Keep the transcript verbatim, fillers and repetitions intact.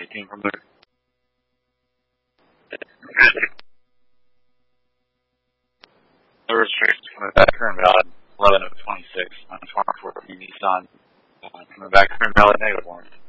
eighteen from there. The restrictions coming back current valid eleven of twenty-six on twenty-four Nissan. Uh, coming back current valid negative one.